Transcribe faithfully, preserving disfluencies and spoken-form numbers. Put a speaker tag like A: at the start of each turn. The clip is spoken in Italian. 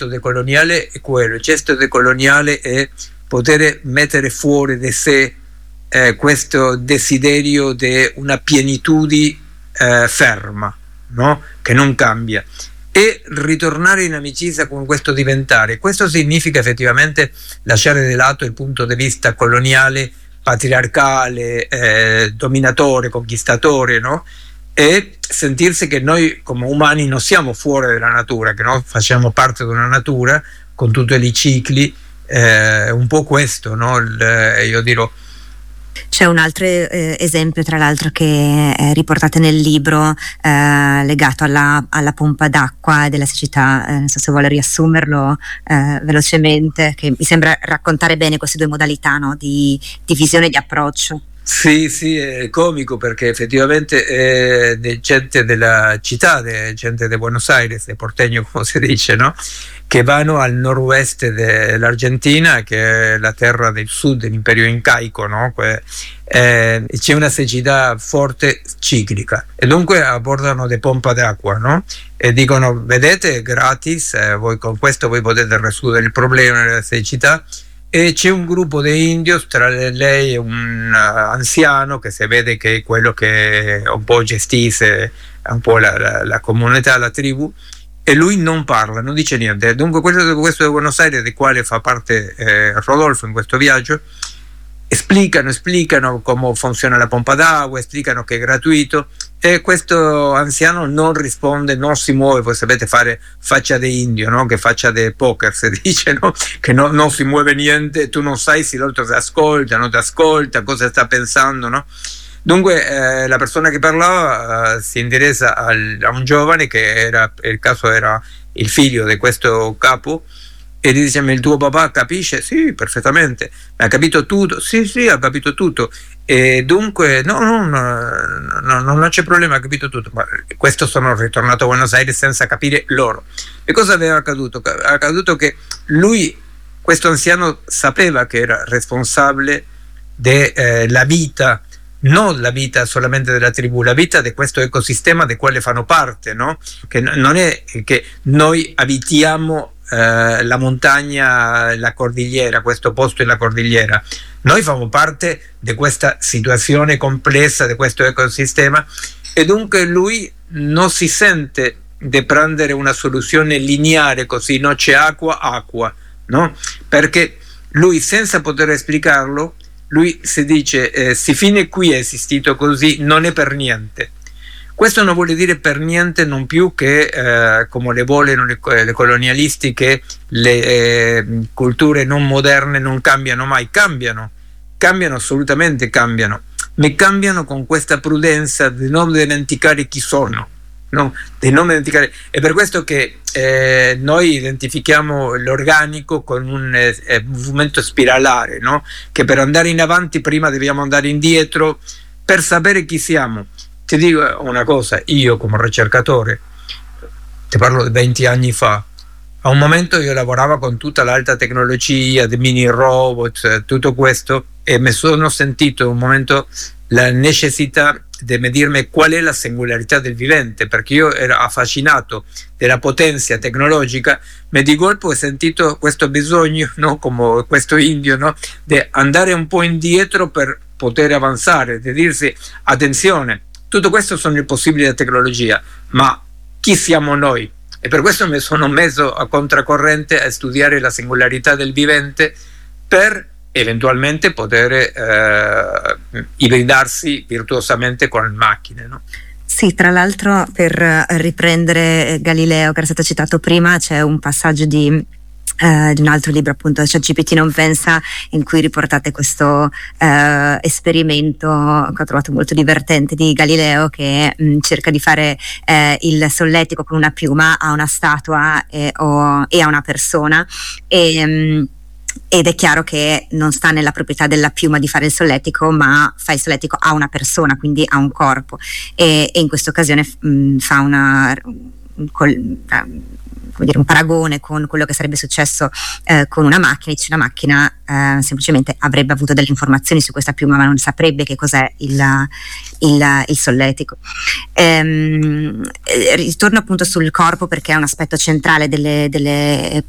A: gesto decoloniale è quello, il gesto decoloniale è poter mettere fuori di sé eh, questo desiderio di una pienitudine eh, ferma, no? Che non cambia, e ritornare in amicizia con questo diventare. Questo significa effettivamente lasciare di lato il punto di vista coloniale, patriarcale, eh, dominatore, conquistatore, no? E sentirsi che noi come umani non siamo fuori dalla natura, che noi facciamo parte di una natura con tutti i cicli, eh, un po' questo, no? Il, io dirò.
B: C'è un altro eh, esempio, tra l'altro, che eh, riportate nel libro, eh, legato alla, alla pompa d'acqua e della siccità. Eh, non so se vuole riassumerlo eh, velocemente, che mi sembra raccontare bene queste due modalità, no? di, di visione e di approccio.
A: Sì, sì, è comico perché effettivamente è gente della città, gente di Buenos Aires, de porteño come si dice, no? Che vanno al nord-ovest dell'Argentina, che è la terra del sud dell'imperio incaico, no? Eh, c'è una siccità forte ciclica e dunque abbordano de pompa d'acqua, no? E dicono: vedete, è gratis, eh, voi con questo voi potete risolvere il problema della siccità. E c'è un gruppo di indios, tra lei e un anziano che si vede che è quello che un po' gestisce un po' la, la, la comunità, la tribù, e lui non parla, non dice niente. Dunque questo, questo di Buenos Aires, di quale fa parte eh, Rodolfo in questo viaggio, esplicano, esplicano come funziona la pompa d'acqua, esplicano che è gratuito, e questo anziano non risponde, non si muove. Voi sapete fare faccia di indio, no? Che faccia di poker si dice, no? Che no, non si muove niente, tu non sai se l'altro ti ascolta, non ti ascolta, cosa sta pensando, no? Dunque eh, la persona che parlava eh, si interessa al, a un giovane che era, il caso era il figlio di questo capo, e gli dice: ma il tuo papà capisce? Sì, perfettamente. Ha capito tutto? Sì, sì, ha capito tutto. E dunque no, no, no, no, non c'è problema, ha capito tutto. Ma questo sono ritornato a Buenos Aires senza capire loro. E cosa aveva accaduto? È accaduto che lui, questo anziano, sapeva che era responsabile della eh, vita, non la vita solamente della tribù, la vita di questo ecosistema del quale fanno parte, no? Che non è che noi abitiamo eh, la montagna, la cordigliera, questo posto è la cordigliera. Noi facciamo parte di questa situazione complessa, di questo ecosistema, e dunque lui non si sente di prendere una soluzione lineare così, no? C'è acqua, acqua, no? Perché lui, senza poter esplicarlo, lui si dice eh, si fine qui è esistito così, non è per niente. Questo non vuole dire per niente non più che eh, come le vogliono le, le colonialisti, che le eh, culture non moderne non cambiano mai. Cambiano, cambiano assolutamente, cambiano, ma cambiano con questa prudenza di non dimenticare chi sono, no? Di non dimenticare. È per questo che eh, noi identifichiamo l'organico con un eh, movimento spiralare, no? Che per andare in avanti prima dobbiamo andare indietro per sapere chi siamo. Ti dico una cosa, io come ricercatore, ti parlo di venti anni fa, a un momento io lavoravo con tutta l'alta tecnologia, di mini robot, tutto questo, e mi sono sentito un momento la necessità di medirmi qual è la singolarità del vivente, perché io ero affascinato della potenza tecnologica, ma di colpo ho sentito questo bisogno, no? Come questo indio, no? Di andare un po' indietro per poter avanzare, di dirsi: attenzione, tutto questo sono il possibile della tecnologia, ma chi siamo noi? E per questo mi sono messo a contracorrente a studiare la singolarità del vivente per eventualmente poter eh, ibridarsi virtuosamente con le macchine, no?
B: Sì, tra l'altro, per riprendere Galileo, che era stato citato prima, c'è un passaggio di Uh, di un altro libro, appunto, ChatGPT non pensa, in cui riportate questo uh, esperimento che ho trovato molto divertente di Galileo, che mh, cerca di fare uh, il solletico con una piuma a una statua e, o, e a una persona, e mh, ed è chiaro che non sta nella proprietà della piuma di fare il solletico, ma fa il solletico a una persona, quindi a un corpo, e, e in questa occasione mh, fa una col, uh, come dire, un paragone con quello che sarebbe successo eh, con una macchina. Dice: una macchina eh, semplicemente avrebbe avuto delle informazioni su questa piuma, ma non saprebbe che cos'è il, il, il solletico. Ehm, ritorno appunto sul corpo, perché è un aspetto centrale delle, delle